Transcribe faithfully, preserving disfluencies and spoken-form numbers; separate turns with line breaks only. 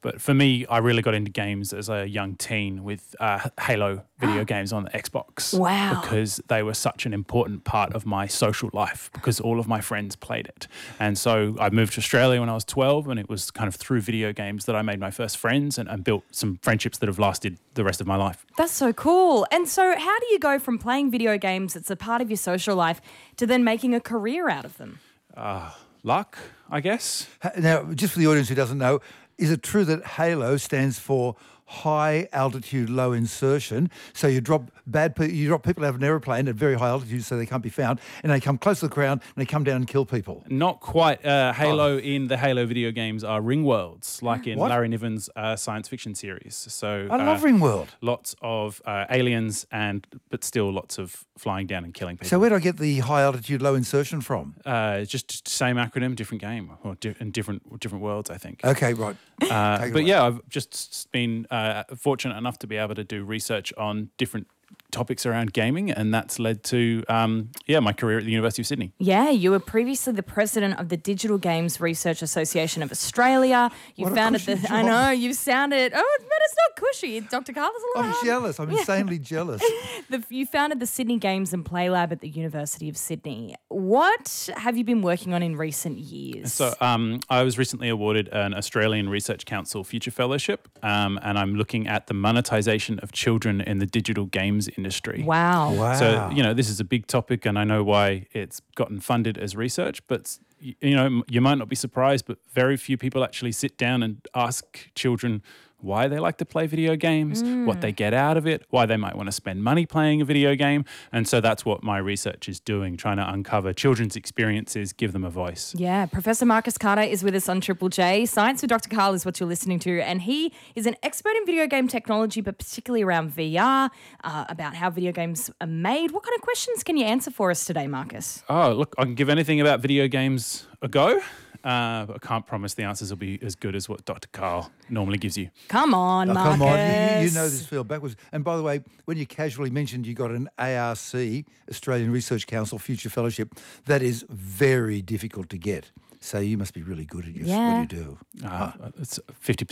But for me, I really got into games as a young teen with uh, Halo video games on the Xbox.
Wow.
Because they were such an important part of my social life because all of my friends played it. And so I moved to Australia when I was twelve, and it was kind of through video games that I made my first friends and, and built some friendships that have lasted the rest of my life.
That's so cool. And so how do you go from playing video games, it's a part of your social life, to then making a career out of them?
Uh, luck, I guess.
Now, just for the audience who doesn't know, is it true that HALO stands for high altitude, low insertion? So you drop bad pe- you drop people out of an aeroplane at very high altitude so they can't be found, and they come close to the ground and they come down and kill people.
Not quite. Uh, Halo oh. in the Halo video games are ring worlds, like in
What?
Larry Niven's uh, science fiction series. So
I love
uh,
Ringworld.
Lots of uh, aliens, and but still lots of flying down and killing people.
So where do I get the high altitude, low insertion from?
Uh, just, just same acronym, different game, or di- in different different worlds, I think.
Okay, right.
Uh,
Take it
but
away.
yeah, I've just been uh, fortunate enough to be able to do research on different topics around gaming, and that's led to um, yeah my career at the University of Sydney.
Yeah, you were previously the president of the Digital Games Research Association of Australia. You
What a
founded
cushy
the.
job.
I know you sounded. Oh, but it's not cushy. Doctor Carl is a little
I'm
hard.
jealous. I'm insanely jealous.
The, you founded the Sydney Games and Play Lab at the University of Sydney. What have you been working on in recent years?
So um, I was recently awarded an Australian Research Council Future Fellowship, um, and I'm looking at the monetisation of children in the digital games industry.
Wow.
Wow.
So, you know, this is a big topic, and I know why it's gotten funded as research, but, y- you know, you might not be surprised, but very few people actually sit down and ask children why they like to play video games,
Mm.
what they get out of it, why they might want to spend money playing a video game. And so that's what my research is doing, trying to uncover children's experiences, give them a voice.
Yeah, Professor Marcus Carter is with us on Triple J. Science with Doctor Carl is what you're listening to, and he is an expert in video game technology, but particularly around V R, uh, about how video games are made. What kind of questions can you answer for us today, Marcus?
Oh, look, I can give anything about video games a go. Uh, but I can't promise the answers will be as good as what Doctor Carl normally gives you.
Come on,
Oh,
Marcus.
come on, you, you know this field backwards. And by the way, when you casually mentioned you got an A R C, Australian Research Council Future Fellowship, that is very difficult to get. So you must be really good at your,
Yeah.
what you do.
Uh, it's fifty percent